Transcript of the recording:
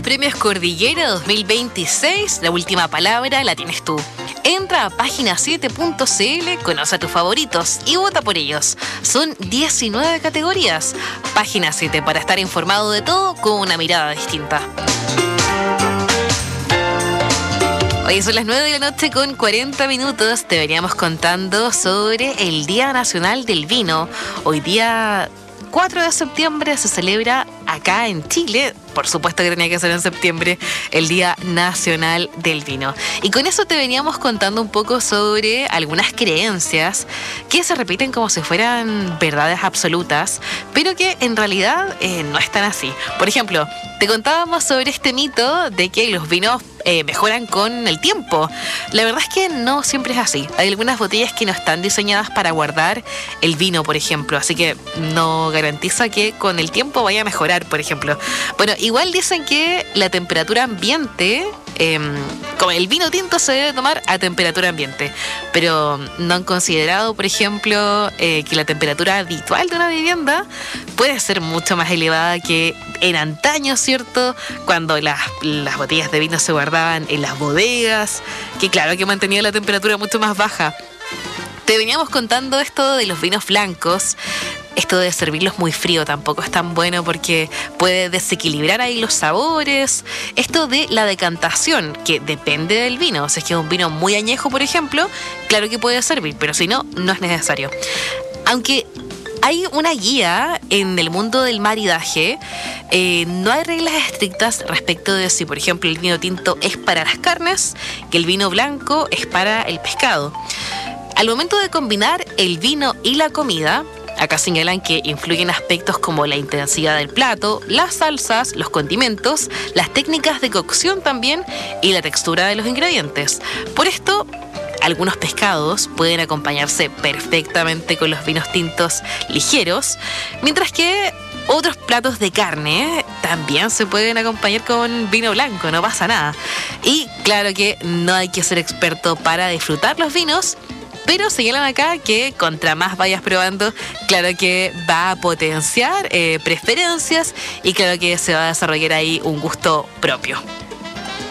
Premios Cordillera 2026, la última palabra la tienes tú. Entra a página7.cl, conoce a tus favoritos y vota por ellos. Son 19 categorías. Página 7 para estar informado de todo con una mirada distinta. Hoy son las 9 de la noche con 40 minutos. Te veníamos contando sobre el Día Nacional del Vino. Hoy día 4 de septiembre se celebra acá en Chile, por supuesto que tenía que ser en septiembre, el Día Nacional del Vino. Y con eso te veníamos contando un poco sobre algunas creencias que se repiten como si fueran verdades absolutas, pero que en realidad no están así. Por ejemplo, te contábamos sobre este mito de que los vinos mejoran con el tiempo. La verdad es que no siempre es así. Hay algunas botellas que no están diseñadas para guardar el vino, por ejemplo, así que no garantiza que con el tiempo vaya a mejorar, por ejemplo. Bueno, igual dicen que la temperatura ambiente, como el vino tinto se debe tomar a temperatura ambiente, pero no han considerado, por ejemplo, que la temperatura habitual de una vivienda puede ser mucho más elevada que en antaño, ¿cierto? Cuando las botellas de vino se guardaban en las bodegas, que claro que mantenía la temperatura mucho más baja. Te veníamos contando esto de los vinos blancos. Esto de servirlos muy frío tampoco es tan bueno porque puede desequilibrar ahí los sabores. Esto de la decantación, que depende del vino. Si es que es un vino muy añejo, por ejemplo, claro que puede servir, pero si no, no es necesario. Aunque hay una guía en el mundo del maridaje, no hay reglas estrictas respecto de si, por ejemplo, el vino tinto es para las carnes, que el vino blanco es para el pescado. Al momento de combinar el vino y la comida, acá señalan que influyen aspectos como la intensidad del plato, las salsas, los condimentos, las técnicas de cocción también y la textura de los ingredientes. Por esto, algunos pescados pueden acompañarse perfectamente con los vinos tintos ligeros, mientras que otros platos de carne también se pueden acompañar con vino blanco, no pasa nada. Y claro que no hay que ser experto para disfrutar los vinos, pero señalan acá que contra más vayas probando, claro que va a potenciar preferencias y claro que se va a desarrollar ahí un gusto propio.